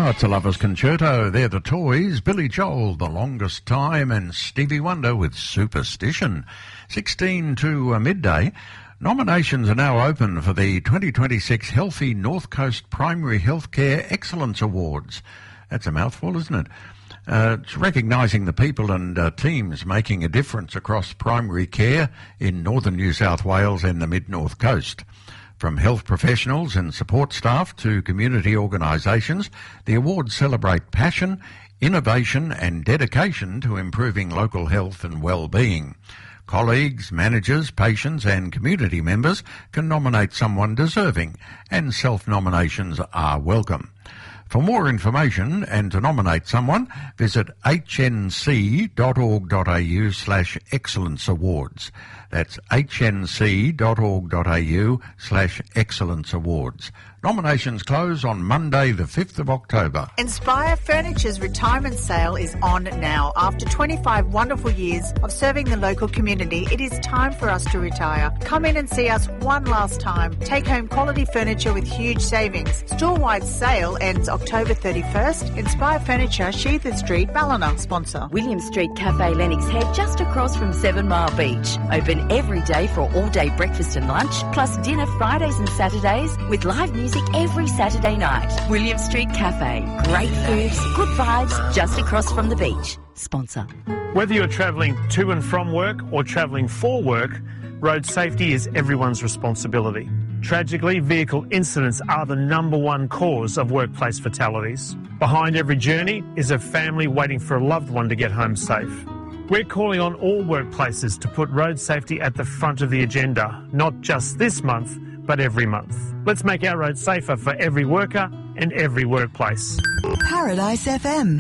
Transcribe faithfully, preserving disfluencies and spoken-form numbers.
Oh, it's a Lover's Concerto. They're the Toys, Billy Joel, The Longest Time, and Stevie Wonder with Superstition. sixteen to uh, midday. Nominations are now open for the twenty twenty-six Healthy North Coast Primary Healthcare Excellence Awards. That's a mouthful, isn't it? Uh, it's recognising the people and uh, teams making a difference across primary care in northern New South Wales and the mid-north coast. From health professionals and support staff to community organisations, the awards celebrate passion, innovation and dedication to improving local health and well-being. Colleagues, managers, patients and community members can nominate someone deserving, and self-nominations are welcome. For more information and to nominate someone, visit hnc.org.au slash excellence awards. That's hnc.org.au slash excellence awards. Nominations close on Monday the fifth of October. Inspire Furniture's retirement sale is on now. After twenty-five wonderful years of serving the local community, it is time for us to retire. Come in and see us one last time. Take home quality furniture with huge savings. Store-wide sale ends October thirty-first. Inspire Furniture, Sheether Street, Ballina. Sponsor. William Street Cafe Lennox Head, just across from Seven Mile Beach. Open every day for all-day breakfast and lunch, plus dinner Fridays and Saturdays with live music every Saturday night. William Street Cafe. Great foods, good vibes, just across from the beach. Sponsor. Whether you're travelling to and from work or travelling for work, road safety is everyone's responsibility. Tragically, vehicle incidents are the number one cause of workplace fatalities. Behind every journey is a family waiting for a loved one to get home safe. We're calling on all workplaces to put road safety at the front of the agenda, not just this month, but every month. Let's make our roads safer for every worker and every workplace. Paradise F M.